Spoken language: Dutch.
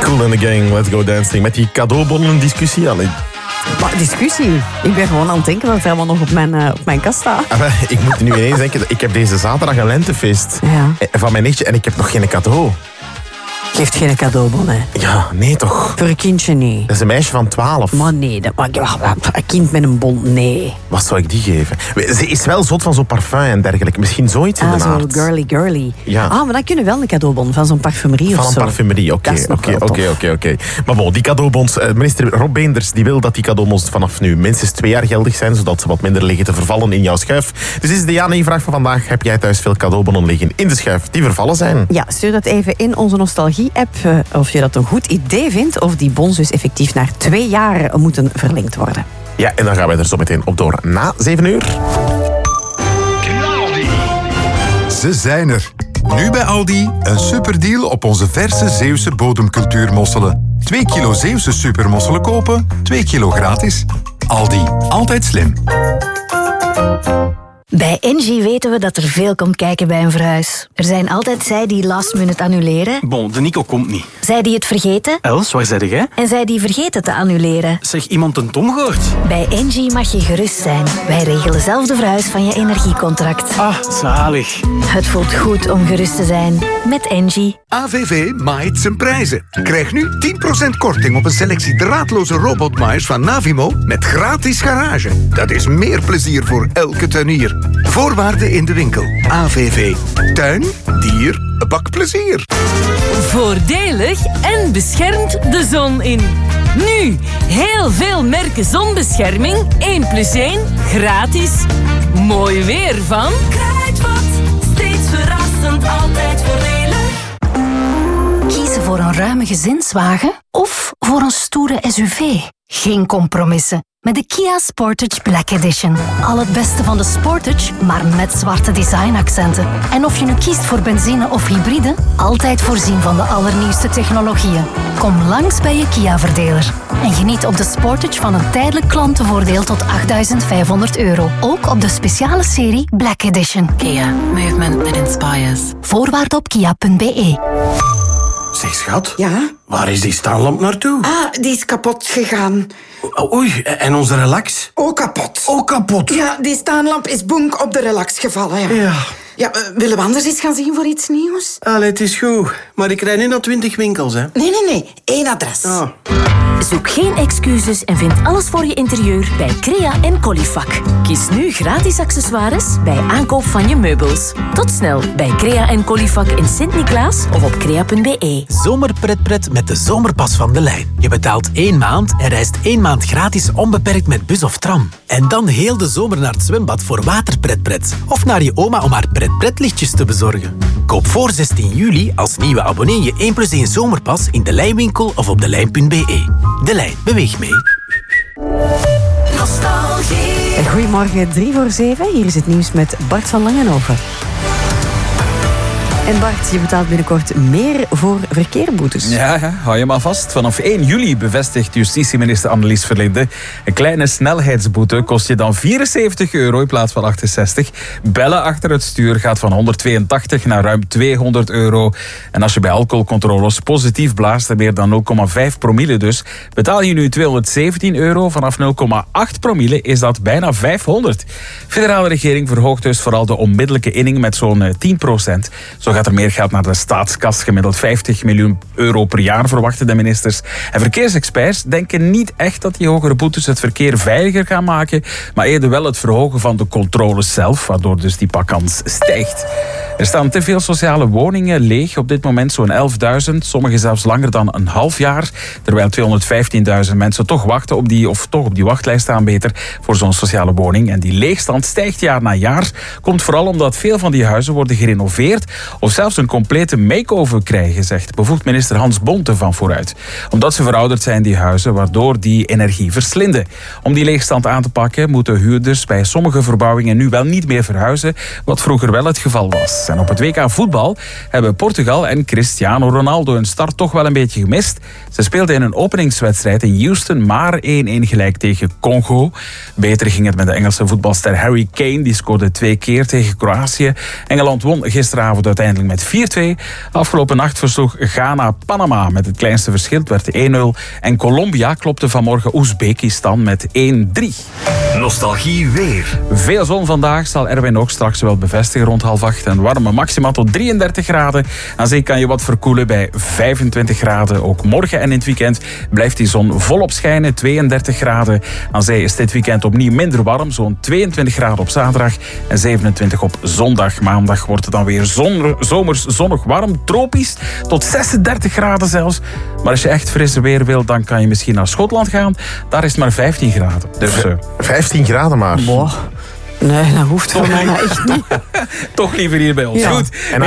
Kool and the Gang, Let's Go Dancing. Met die cadeaubonnen discussie. Allee. Maar discussie? Ik ben gewoon aan het denken wat er allemaal nog op mijn kast staat. Ik moet nu ineens denken, ik heb deze zaterdag een lentefeest van mijn nichtje en ik heb nog geen cadeau. Geeft geen cadeaubon, hè? Ja, nee toch. Voor een kindje, nee. Dat is een meisje van 12. Maar nee, een kind met een bon, nee. Wat zou ik die geven? Ze is wel zot van zo'n parfum en dergelijke. Misschien zoiets in de naart. Zo girly. Ja. Maar dan kunnen we wel een cadeaubon van zo'n parfumerie of zo. Van een parfumerie, oké. Maar bon, die cadeaubons... Minister Rob Beenders die wil dat die cadeaubons vanaf nu minstens 2 jaar geldig zijn, zodat ze wat minder liggen te vervallen in jouw schuif. Dus is de ja-nee-vraag van vandaag. Heb jij thuis veel cadeaubonnen liggen in de schuif die vervallen zijn? Ja, stuur dat even in onze nostalgie-app. Of je dat een goed idee vindt, of die bons dus effectief naar 2 jaar moeten verlengd worden. Ja, en dan gaan wij er zo meteen op door na 7 uur. Ze zijn er. Nu bij Aldi een superdeal op onze verse Zeeuwse bodemcultuurmosselen. 2 kilo Zeeuwse supermosselen kopen, 2 kilo gratis. Aldi, altijd slim. Bij Engie weten we dat er veel komt kijken bij een verhuis. Er zijn altijd zij die last minute annuleren. Bon, de Nico komt niet. Zij die het vergeten. Els, waar zeg jij? En zij die vergeten te annuleren. Zeg, iemand een Tom gehoord? Bij Engie mag je gerust zijn. Wij regelen zelf de verhuis van je energiecontract. Ah, zalig. Het voelt goed om gerust te zijn. Met Engie. AVV maait zijn prijzen. Krijg nu 10% korting op een selectie draadloze robotmaaiers van Navimo met gratis garage. Dat is meer plezier voor elke tuinier. Voorwaarden in de winkel. AVV. Tuin, dier, bakplezier. Voordelig en beschermt de zon in. Nu, heel veel merken zonbescherming. 1+1, gratis. Mooi weer van Kruidvat. Steeds verrassend, altijd voordelig. Kiezen voor een ruime gezinswagen of voor een stoere SUV? Geen compromissen. Met de Kia Sportage Black Edition. Al het beste van de Sportage, maar met zwarte designaccenten. En of je nu kiest voor benzine of hybride, altijd voorzien van de allernieuwste technologieën. Kom langs bij je Kia-verdeler. En geniet op de Sportage van een tijdelijk klantenvoordeel tot €8.500. Ook op de speciale serie Black Edition. Kia. Movement that inspires. Voorwaarden op kia.be. Zeg, schat. Ja? Waar is die staanlamp naartoe? Ah, die is kapot gegaan. Oei, en onze relax? Ook kapot. Ook kapot? Ja, die staanlamp is bonk op de relax gevallen. Ja. Ja, willen we anders eens gaan zien voor iets nieuws? Allee, het is goed. Maar ik rijd nu naar 20 winkels, hè. Nee. 1 adres. Oh. Zoek geen excuses en vind alles voor je interieur bij Crea en Colifac. Kies nu gratis accessoires bij aankoop van je meubels. Tot snel bij Crea en Colifac in Sint-Niklaas of op crea.be. Zomerpretpret met de zomerpas van De Lijn. Je betaalt 1 maand en reist 1 maand gratis onbeperkt met bus of tram. En dan heel de zomer naar het zwembad voor waterpretpret. Of naar je oma om haar pretpretlichtjes te bezorgen. Koop voor 16 juli als nieuwe abonnee je 1+1 zomerpas in De Lijnwinkel of op delijn.be. De Lijn, beweeg mee. Nostalgie. Goedemorgen, 7:03. Hier is het nieuws met Bart van Langenhoven. En Bart, je betaalt binnenkort meer voor verkeerboetes. Ja, hou je maar vast. Vanaf 1 juli bevestigt justitieminister Annelies Verlinde. Een kleine snelheidsboete kost je dan €74 in plaats van 68. Bellen achter het stuur gaat van 182 naar ruim €200. En als je bij alcoholcontroles positief blaast, meer dan 0,5 promille dus, betaal je nu €217. Vanaf 0,8 promille is dat bijna 500. Federale regering verhoogt dus vooral de onmiddellijke inning met zo'n 10%. Zo gaat er meer geld naar de staatskas. Gemiddeld €50 miljoen per jaar, verwachten de ministers. En verkeersexperts denken niet echt dat die hogere boetes het verkeer veiliger gaan maken, maar eerder wel het verhogen van de controles zelf, waardoor dus die pakkans stijgt. Er staan te veel sociale woningen leeg. Op dit moment zo'n 11.000, sommige zelfs langer dan een half jaar. Terwijl 215.000 mensen toch wachten op die wachtlijst staan beter voor zo'n sociale woning. En die leegstand stijgt jaar na jaar. Komt vooral omdat veel van die huizen worden gerenoveerd of zelfs een complete make-over krijgen, zegt bevoegd minister Hans Bonte van Vooruit. Omdat ze verouderd zijn, die huizen, waardoor die energie verslinden. Om die leegstand aan te pakken moeten huurders bij sommige verbouwingen nu wel niet meer verhuizen, wat vroeger wel het geval was. En op het WK voetbal hebben Portugal en Cristiano Ronaldo hun start toch wel een beetje gemist. Ze speelden in een openingswedstrijd in Houston maar 1-1 gelijk tegen Congo. Beter ging het met de Engelse voetbalster Harry Kane. Die scoorde 2 keer tegen Kroatië. Engeland won gisteravond uiteindelijk uiteindelijk met 4-2. Afgelopen nacht versloeg Ghana Panama met het kleinste verschil. Het werd 1-0. En Colombia klopte vanmorgen Oezbekistan met 1-3. Nostalgie weer. Veel zon vandaag, zal Erwin ook straks wel bevestigen rond 7:30. En warme maxima tot 33 graden. Aan zee kan je wat verkoelen bij 25 graden. Ook morgen en in het weekend blijft die zon volop schijnen, 32 graden. Aan zee is dit weekend opnieuw minder warm, zo'n 22 graden op zaterdag en 27 op zondag. Maandag wordt het dan weer zomers zonnig warm, tropisch, tot 36 graden zelfs. Maar als je echt frisse weer wil, dan kan je misschien naar Schotland gaan. Daar is het maar 15 graden. Dus, 15 graden maar. Boah. Nee, dat hoeft voor mij echt niet. Toch liever hier bij ons. Ja. Goed.